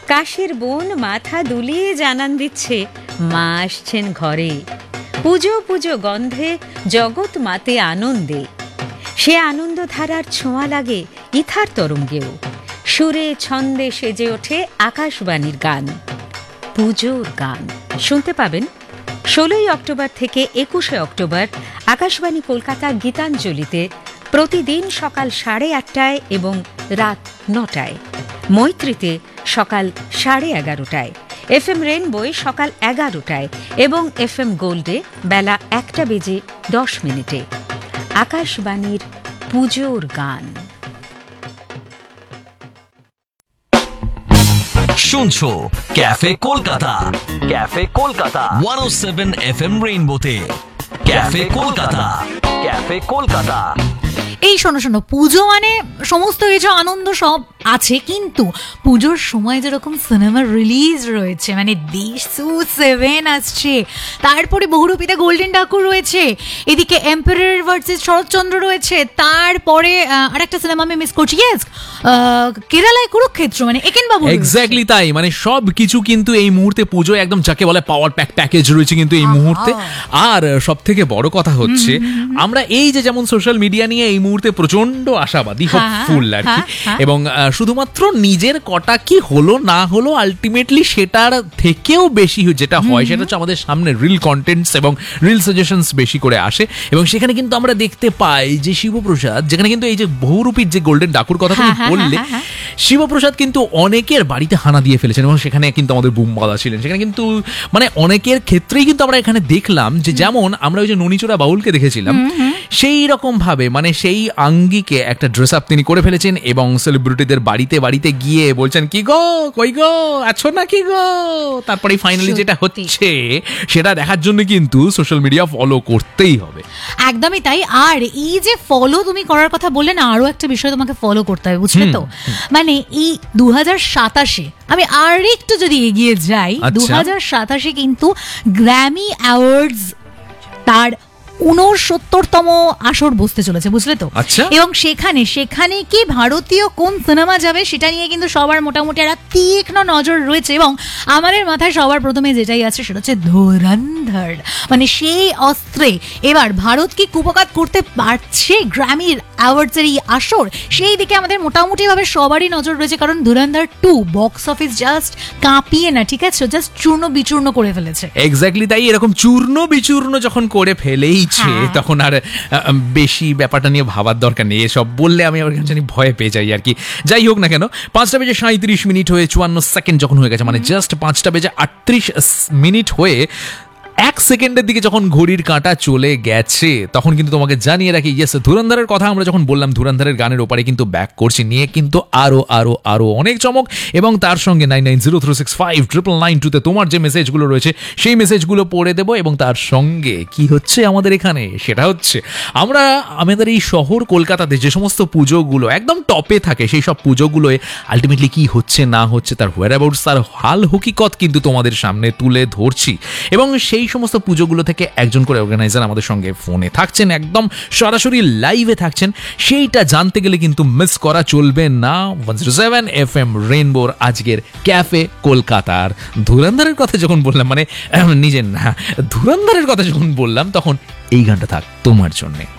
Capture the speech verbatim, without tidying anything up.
কাশের বোন মাথা দুলিয়ে জানান দিচ্ছে মা আসছেন ঘরে। পুজো পুজো গন্ধে জগৎ মাতে আনন্দে। সে আনন্দধারার ছোঁয়া লাগে ইথার তরঙ্গেও। সুরে ছন্দে সেজে ওঠে আকাশবাণীর গান, পুজোর গান। শুনতে পাবেন ষোলোই অক্টোবর থেকে একুশে অক্টোবর আকাশবাণী কলকাতা গীতাঞ্জলিতে প্রতিদিন সকাল সাড়ে আটটায় এবং রাত নটায়, মৈত্রীতে সকাল সাড়ে এগারোটায়, এফ এম রেনবোয় সকাল এগারোটায় এবং এফ এম গোল্ডে বেলা একটা বেজে দশ মিনিটে। আকাশবাণীর পুজোর গান শুনছো cafe Kolkata, cafe Kolkata one ও seven F M রেইনবোতে। Cafe Kolkata, cafe Kolkata. এই শোনো শোনো, পুজো মানে সমস্ত কিছু আনন্দ সব আছে, কিন্তু পুজোর সময় যেরকম সিনেমা রিলিজ রয়েছে, মানে দেশু সেভেন আসছে, তারপরে বহুরূপীতে গোল্ডেন ঠাকুর রয়েছে, এদিকে এম্পারার ভার্সেস শরৎচন্দ্র রয়েছে, তারপরে আরেকটা সিনেমা আমি মিস করছি, ইয়েস কেরালায় কুরুক্ষেত্র, মানে একেন বাবু। এক্স্যাক্টলি তাই, মানে সব কিছু কিন্তু এই মুহূর্তে পুজো একদম যাকে বলে পাওয়ার প্যাক প্যাকেজ রয়েছে কিন্তু এই মুহূর্তে। আর সব থেকে বড় কথা হচ্ছে আমরা এই যে যেমন সোশ্যাল মিডিয়া নিয়ে এই মুহূর্তে প্রচন্ড আশাবাদী, হোপফুল আর কি, এবং শুধুমাত্র নিজের কটা কি হলো না হলো আলটিমেটলি সেটার থেকেও বেশি যেটা হয় সেটা হচ্ছে আমাদের সামনে রিল কন্টেন্টস এবং রিল সাজেশনস বেশি করে আসে। এবং সেখানে কিন্তু আমরা দেখতে পাই যে শিবপ্রসাদ, যেখানে কিন্তু এই যে বহুরূপীর যে গোল্ডেন ঠাকুর কথা তুমি বললে, শিবপ্রসাদ কিন্তু অনেকের বাড়িতে হানা দিয়ে ফেলেছেন এবং সেখানে কিন্তু আমাদের বুমবাদা ছিলেন। সেখানে কিন্তু মানে অনেকের ক্ষেত্রেই কিন্তু আমরা এখানে দেখলাম যে যেমন আমরা ওই যে ননিচোরা বাউলকে দেখেছিলাম সেই রকম ভাবে মানে সেই আঙ্গিকে একটা ড্রেস আপ তিনি করে ফেলেছেন এবং সেলিব্রিটিদের বাড়িতে বাড়িতে গিয়ে বলছেন কি গো কই গো আছো না কি গো। তারপরে ফাইনালি যেটা হচ্ছে সেটা দেখার জন্য কিন্তু সোশ্যাল মিডিয়া ফলো করতেই হবে। একদমই তাই। আর এই যে ফলো তুমি করার কথা বললে না, আরো একটা বিষয় তোমাকে ফলো করতে হবে, বুঝলে তো? মানে এই দু হাজার সাতাশে আমি আর একটু যদি এগিয়ে যাই, দু হাজার সাতাশে কিন্তু গ্র্যামি অ্যাওয়ার্ডস তার ঊনসত্তরতম আসর বসতে চলেছে, বুঝলে তো? এবং সেখানে সেখানে কি ভারতীয় কোন সিনেমা যাবে সেটা নিয়ে কিন্তু সবার মোটামুটি একটা তীক্ষ্ণ নজর রয়েছে। এবং আমাদের মাথায় সবার প্রথমে যেটাই আছে সেটা হচ্ছে ধুরন্ধর, মানে সেই অস্ত্রে এবার ভারত কি কুপকাত করতে পারছে গ্র্যামির অ্যাওয়ার্ডসের এই আসর, সেই দিকে আমাদের মোটামুটি ভাবে সবারই নজর রয়েছে। কারণ ধুরন্ধর টু বক্স অফিস জাস্ট কাঁপিয়ে না, ঠিক আছে, জাস্ট চূর্ণ বিচূর্ণ করে ফেলেছে। এক্স্যাক্টলি তাই। এরকম চূর্ণ বিচূর্ণ যখন করে ফেলেই তখন আর বেশি ব্যাপারটা নিয়ে ভাবার দরকার নেই। এসব বললে আমি আমার জানি ভয় পেয়ে যাই আর কি। যাই হোক না কেন, পাঁচটা বেজে সাঁত্রিশ মিনিট হয়ে চুয়ান্ন সেকেন্ড যখন হয়ে গেছে, মানে জাস্ট পাঁচটা বেজে আটত্রিশ মিনিট হয়ে এক সেকেন্ডের দিকে যখন ঘড়ির কাঁটা চলে গেছে, তখন কিন্তু তোমাকে জানিয়ে রাখি, ইয়েস, ধুরন্ধরের কথা আমরা যখন বললাম, ধুরন্ধরের গানের ওপারে কিন্তু ব্যাক করছি নিয়ে কিন্তু আরো আরো আরো অনেক চমক। এবং তার সঙ্গে nine nine zero three six five triple nine টুতে তোমার যে মেসেজগুলো রয়েছে সেই মেসেজগুলো পড়ে দেবো। এবং তার সঙ্গে কি হচ্ছে আমাদের এখানে সেটা হচ্ছে আমরা আমাদের এই শহর কলকাতাতে যে সমস্ত পুজোগুলো একদম টপে থাকে সেই সব পুজোগুলোয় আলটিমেটলি কি হচ্ছে না হচ্ছে তার হোয়ার অ্যাবাউটস, তার হাল হকিকত কিন্তু তোমাদের সামনে তুলে ধরছি। এবং সেই সমস্ত পুজোগুলো থেকে একজন করে অর্গানাইজার আমাদের সঙ্গে ফোনে থাকছেন, একদম সরাসরি লাইভে থাকছেন। সেইটা জানতে গেলে কিন্তু মিস করা চলবে না one zero seven F M রেইনবোর আজকের ক্যাফে কলকাতার। ধুরন্ধরের কথা যখন বললাম, মানে নিজের না, ধুরন্ধরের কথা যখন বললাম, তখন এই গানটা থাক তোমার জন্যে।